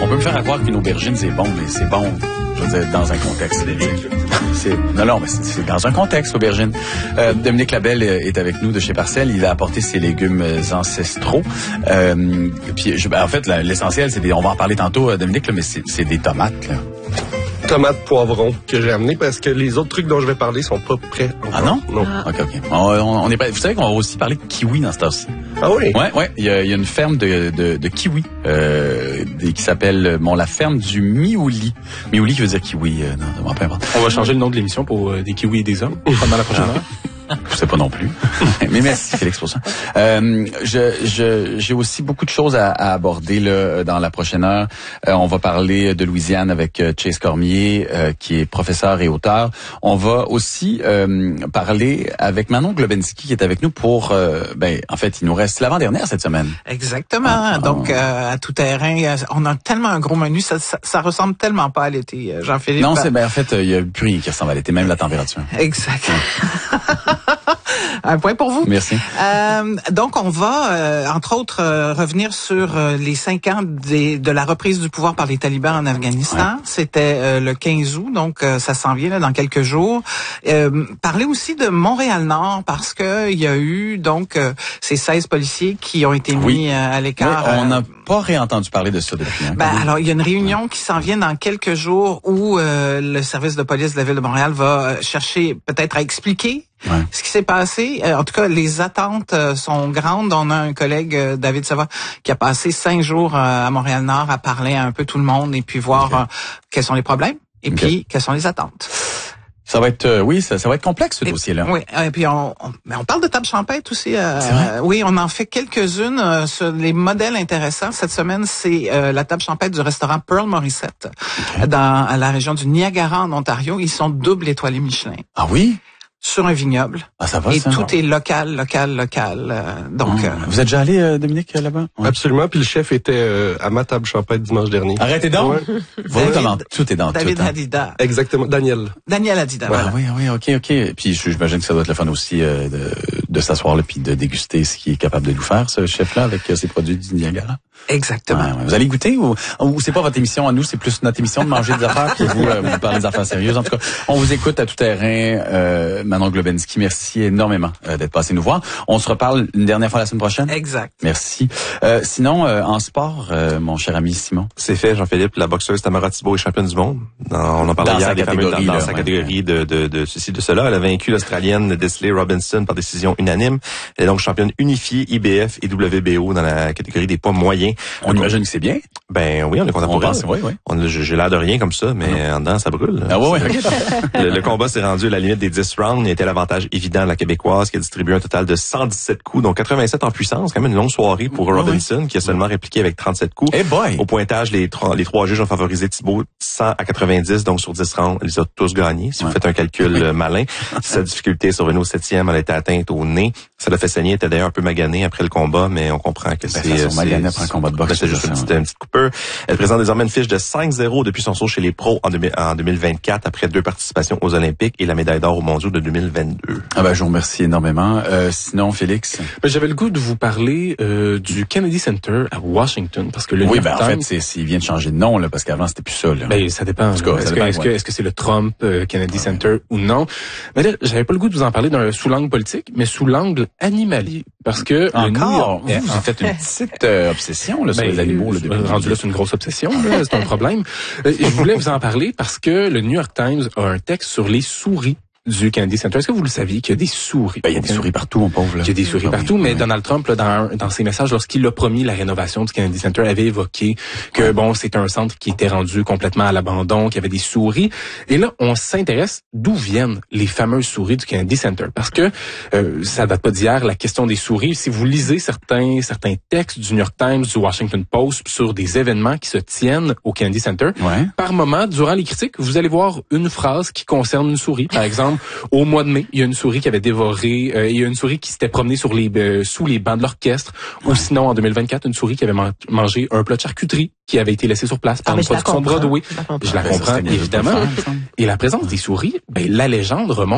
peut me faire croire qu'une aubergine, c'est bon, mais c'est bon, je veux dire, dans un contexte. Non, mais c'est dans un contexte, l'aubergine. Dominique Labelle est avec nous de chez Parcelle. Il a apporté ses légumes ancestraux. Puis, en fait, l'essentiel, c'est on va en parler tantôt, Dominique, là, mais c'est des tomates, là. Tomates poivrons que j'ai amenés parce que les autres trucs dont je vais parler sont pas prêts encore. Ah non? Non. OK. On est pas, vous savez qu'on va aussi parler de kiwi dans ce temps-ci. Ah oui? Ouais. Il y a une ferme de kiwi qui s'appelle la ferme du Miouli. Miouli qui veut dire kiwi. Non, peu importe. On va changer le nom de l'émission pour des kiwis et des hommes pendant la prochaine heure. Je sais pas non plus. Mais merci Félix pour ça. J'ai aussi beaucoup de choses à aborder là dans la prochaine heure. On va parler de Louisiane avec Chase Cormier, qui est professeur et auteur. On va aussi parler avec Manon Globensky qui est avec nous pour en fait, il nous reste l'avant-dernière cette semaine. Exactement. Donc à tout terrain, on a tellement un gros menu, ça ressemble tellement pas à l'été, Jean-Philippe. Non, en fait, il y a plus rien qui ressemble à l'été, même la température. Exact. Un point pour vous. Merci. Donc, on va, entre autres, revenir sur les 5 ans de la reprise du pouvoir par les talibans en Afghanistan. Ouais. C'était le 15 août, donc ça s'en vient là, dans quelques jours. Parler aussi de Montréal-Nord, parce que il y a eu donc ces 16 policiers qui ont été mis à l'écart. Oui, on n'a pas réentendu parler de ça depuis. Alors, il y a une réunion qui s'en vient dans quelques jours où le service de police de la Ville de Montréal va chercher peut-être à expliquer ce qui s'est passé. En tout cas, les attentes sont grandes. On a un collègue, David Savoie, qui a passé 5 jours à Montréal-Nord à parler à un peu tout le monde et puis voir quels sont les problèmes et puis quelles sont les attentes. Ça va être ça va être complexe ce dossier-là. Oui, et puis on parle de table champêtre aussi. Oui, on en fait quelques-unes sur les modèles intéressants. Cette semaine, c'est la table champêtre du restaurant Pearl Morissette dans la région du Niagara en Ontario. Ils sont double étoilés Michelin. Ah oui? Sur un vignoble. Ah, ça va, et ça, tout est local. Donc, vous êtes déjà allé, Dominique, là-bas? Ouais. Absolument. Puis le chef était à ma table champêtre dimanche dernier. Arrêtez donc! Tout est dans David tout. Hadida. Exactement. Daniel Hadida, voilà. Oui, OK. Puis j'imagine que ça doit être le fun aussi de s'asseoir là puis de déguster ce qu'il est capable de nous faire, ce chef-là, avec ses produits du Niagara. Exactement. Ouais. Vous allez goûter ou c'est pas votre émission à nous, c'est plus notre émission de manger des affaires puis vous parlez des affaires sérieuses. En tout cas, on vous écoute à tout terrain. Manon Globensky, merci énormément d'être passé nous voir. On se reparle une dernière fois la semaine prochaine. Exact. Merci. Sinon, en sport, mon cher ami Simon. C'est fait, Jean-Philippe. La boxeuse Tamara Thibault est championne du monde. On en parlait hier dans sa catégorie de ceci, de cela. Elle a vaincu l'Australienne Desley Robinson par décision unanime. Elle est donc championne unifiée IBF et WBO dans la catégorie des poids moyens. On imagine que c'est bien. Ben oui, on est content pour elle. Oui. J'ai l'air de rien comme ça, mais en dedans, ça brûle. Ah oui, OK. Le combat s'est rendu à la limite des 10 rounds. Il était l'avantage évident de la Québécoise qui a distribué un total de 117 coups, donc 87 en puissance. Quand même une longue soirée pour Robinson qui a seulement répliqué avec 37 coups. Hey boy. Au pointage, les trois juges ont favorisé Thibault 100 à 90, donc sur 10 rounds, elle les a tous gagnés. Si vous faites un calcul malin, sa difficulté est survenue au 7e, elle a été atteinte au nez. Ça l'a fait saigner, elle était d'ailleurs un peu maganée après le combat, mais on comprend que c'est magané après un combat de boxe. C'est juste une petite coupure. Elle présente désormais une fiche de 5-0 depuis son saut chez les pros en 2024 après 2 participations aux Olympiques et la médaille d'or aux mondiaux de 2022. Ah ben je vous remercie énormément. Sinon Félix, j'avais le goût de vous parler du Kennedy Center à Washington parce que le New York Times, en fait il vient de changer de nom là parce qu'avant c'était plus ça là. Ben ça dépend. En tout cas, est-ce que c'est le Trump Kennedy Center ou non? Mais là, j'avais pas le goût de vous en parler sous l'angle politique, mais sous l'angle animalier parce que encore vous faites une petite obsession là sur les animaux là, rendu là c'est une grosse obsession là, c'est un problème. Je voulais vous en parler parce que le New York Times a un texte sur les souris du Kennedy Center. Est-ce que vous le saviez qu'il y a des souris? Il y a des souris partout, mon pauvre. Là. Il y a des souris partout, mais Donald Trump, là, dans ses messages, lorsqu'il a promis la rénovation du Kennedy Center, avait évoqué que, c'est un centre qui était rendu complètement à l'abandon, qu'il y avait des souris. Et là, on s'intéresse d'où viennent les fameuses souris du Kennedy Center. Parce que ça date pas d'hier, la question des souris. Si vous lisez certains textes du New York Times, du Washington Post sur des événements qui se tiennent au Kennedy Center, par moment, durant les critiques, vous allez voir une phrase qui concerne une souris. Par exemple, au mois de mai, il y a une souris qui avait dévoré, il y a une souris qui s'était promenée sous les bancs de l'orchestre, ou sinon en 2024, une souris qui avait mangé un plat de charcuterie qui avait été laissé sur place par une production de Broadway. Je la comprends évidemment. Et la présence des souris, la légende remonte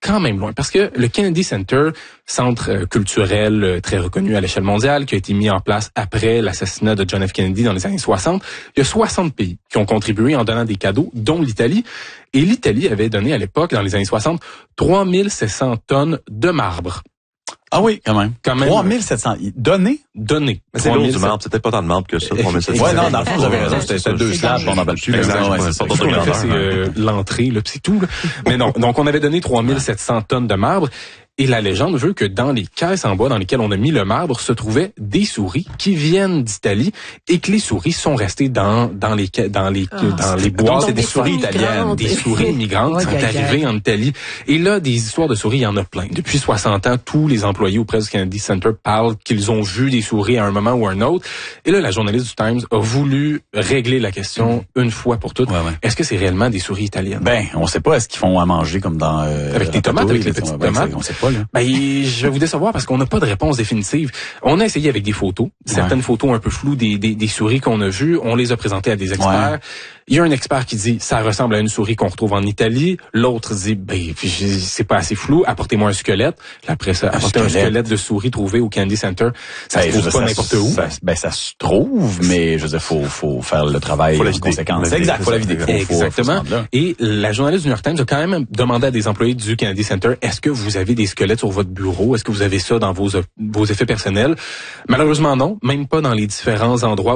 quand même loin parce que le Kennedy Center, centre culturel très reconnu à l'échelle mondiale, qui a été mis en place après l'assassinat de John F. Kennedy dans les années 60, il y a 60 pays qui ont contribué en donnant des cadeaux, dont l'Italie. Et l'Italie avait donné à l'époque, dans les années 60, 3700 tonnes de marbre. Ah oui, quand même. 3700 donnés? Donnés. Mais c'est lourd du marbre, c'est peut-être pas tant de marbre que ça, 3700. Ouais, non, dans le fond, vous avez raison, c'était 2 slabs, on n'en parle plus. C'est l'entrée, là, c'est tout, là. Mais non, donc on avait donné 3700 tonnes de marbre. Et la légende veut que dans les caisses en bois dans lesquelles on a mis le marbre se trouvaient des souris qui viennent d'Italie et que les souris sont restées dans les bois. C'est des souris italiennes. Des souris migrantes qui sont arrivées en Italie. Et là, des histoires de souris, il y en a plein. Depuis 60 ans, tous les employés auprès du Kennedy Center parlent qu'ils ont vu des souris à un moment ou à un autre. Et là, la journaliste du Times a voulu régler la question une fois pour toutes. Est-ce que c'est réellement des souris italiennes? Ben, on sait pas. Est-ce qu'ils font à manger comme dans... avec des tomates, avec les petites tomates? On sait pas. Ben, je vais vous décevoir parce qu'on n'a pas de réponse définitive. On a essayé avec des photos, certaines photos un peu floues des souris qu'on a vues. On les a présentées à des experts. Ouais. Il y a un expert qui dit ça ressemble à une souris qu'on retrouve en Italie. L'autre dit ben c'est pas assez flou. Apportez-moi un squelette. Après ça, apportez un squelette de souris trouvé au Kennedy Center. Ça se trouve pas n'importe où. Ça se trouve, mais je veux dire faut faire le travail en conséquence. Exact. Faut la vider. Exactement. Et la journaliste du New York Times a quand même demandé à des employés du Kennedy Center est-ce que vous avez des squelettes sur votre bureau? Est-ce que vous avez ça dans vos effets personnels? Malheureusement non, même pas dans les différents endroits